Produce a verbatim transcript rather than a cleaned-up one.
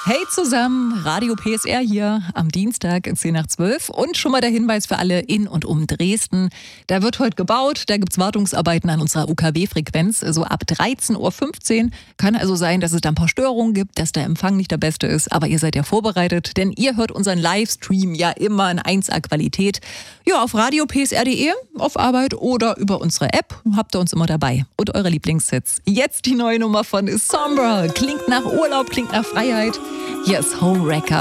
Hey zusammen, Radio P S R hier am Dienstag zehn nach zwölf und schon mal der Hinweis für alle in und um Dresden. Da wird heute gebaut, da gibt's Wartungsarbeiten an unserer U K W-Frequenz, so ab dreizehn Uhr fünfzehn. Kann also sein, dass es da ein paar Störungen gibt, dass der Empfang nicht der beste ist, aber ihr seid ja vorbereitet, denn ihr hört unseren Livestream ja immer in eins A Qualität. Ja, auf radio p s r punkt d e, auf Arbeit oder über unsere App habt ihr uns immer dabei. Und eure Lieblingssets. Jetzt die neue Nummer von Sombra. Klingt nach Urlaub, klingt nach Freiheit. Hier ist Homewrecker.